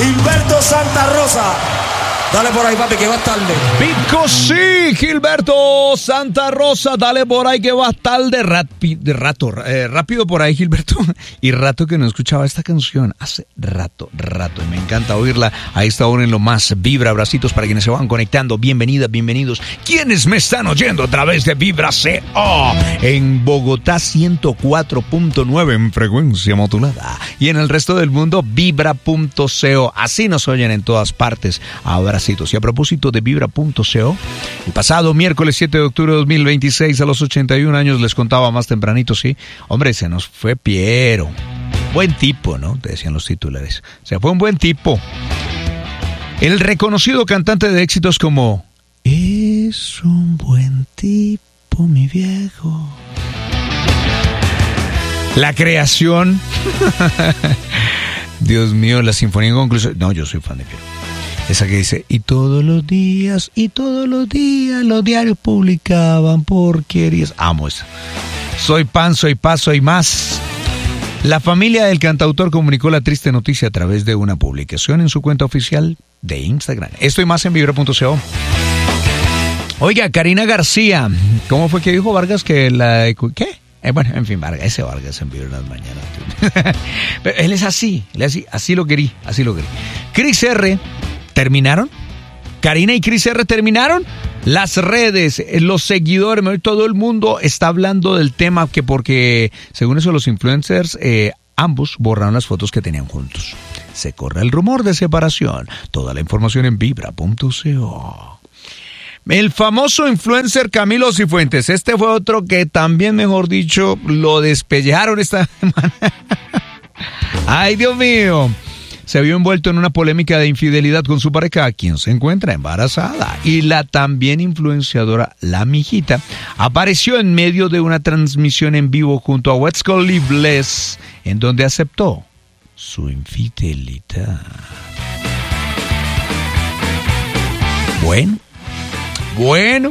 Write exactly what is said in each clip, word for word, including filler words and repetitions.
Gilberto Santa Rosa. Dale por ahí, papi, que vas tarde. Pico, sí, Gilberto Santa Rosa, dale por ahí que vas tarde. Rapi, de rato, eh, rápido por ahí, Gilberto. Y rato que no escuchaba esta canción. Hace rato, rato. Y me encanta oírla a esta hora en Lo Más Vibra. Abracitos para quienes se van conectando. Bienvenidas, bienvenidos. Quienes me están oyendo a través de Vibra C O en Bogotá ciento cuatro punto nueve en frecuencia modulada. Y en el resto del mundo, vibra punto co. Así nos oyen en todas partes. Ahora y a propósito de vibra punto co, el pasado miércoles siete de octubre de dos mil veintiséis, a los ochenta y un años, les contaba más tempranito, sí, hombre, se nos fue Piero. Buen tipo, ¿no? Te decían los titulares. Se fue un buen tipo. El reconocido cantante de éxitos como Es un buen tipo, mi viejo. La creación. Dios mío, la sinfonía en conclusión. No, yo soy fan de Piero. Esa que dice, y todos los días, y todos los días los diarios publicaban porquerías. Amo eso. Soy pan, soy paz, soy más. La familia del cantautor comunicó la triste noticia a través de una publicación en su cuenta oficial de Instagram. Estoy más en vibra punto co. Oiga, Karina García, ¿cómo fue que dijo Vargas que la... ¿Qué? Eh, bueno, en fin, Vargas, ese Vargas en Vibra en las mañanas. Pero él es así, él es así, así lo querí, así lo querí. Chris R., ¿terminaron? Karina y Chris R. terminaron. Las redes, los seguidores, todo el mundo está hablando del tema que porque, según eso, los influencers, eh, ambos borraron las fotos que tenían juntos. Se corre el rumor de separación. Toda la información en vibra punto co. El famoso influencer Camilo Cifuentes. Este fue otro que también, mejor dicho, lo despellejaron esta semana. Ay, Dios mío. Se vio envuelto en una polémica de infidelidad con su pareja, quien se encuentra embarazada. Y la también influenciadora La Mijita apareció en medio de una transmisión en vivo junto a What's Called Live Bless, en donde aceptó su infidelidad. Bueno, bueno,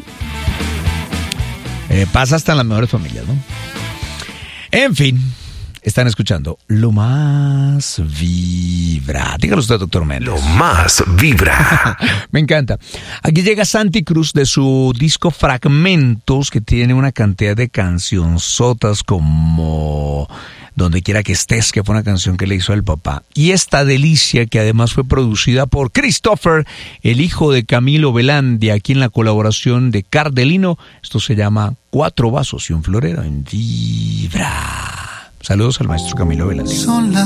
eh, pasa hasta en las mejores familias, ¿no? En fin. Están escuchando Lo Más Vibra. Dígalo usted, doctor Méndez. Lo Más Vibra. Me encanta. Aquí llega Santi Cruz de su disco Fragmentos, que tiene una cantidad de cancionzotas como Donde Quiera Que Estés, que fue una canción que le hizo al papá. Y esta delicia, que además fue producida por Christopher, el hijo de Camilo Velandia, aquí en la colaboración de Cardelino. Esto se llama Cuatro Vasos y un Florero en Vibra. Saludos al maestro Camilo Velandia.